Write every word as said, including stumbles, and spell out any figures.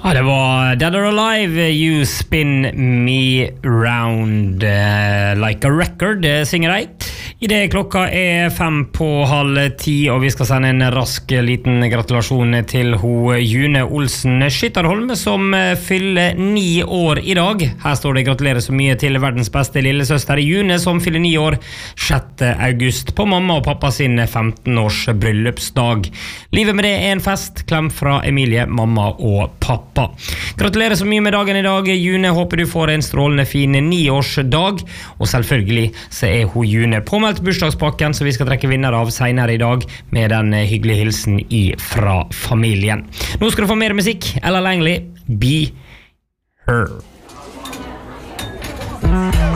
Ja, det var Dead or Alive, You Spin Me Round uh, Like a Record, synger jeg. I det klokka er fem på halv ti, og vi skal sende en rask liten gratulasjon til ho June Olsen Skytterholm, som fyller ni år i dag. Her står det gratulerer så mye til verdens beste lillesøster June, som fyller ni år sjette august på mamma og pappa sin femten års bryllupsdag. Livet med det er en fest. Klem fra Emilie, mamma og pappa. Gratulerer så mye med dagen i dag, June. Håper du får en strålende fin niårsdag, og selvfølgelig så er ho June påmeldt bursdagspakken, så vi skal trekke vinner av senere i dag med den hyggelige hilsen i fra familien. Nå skal du få mer musikk. Ella Langley, Be Her.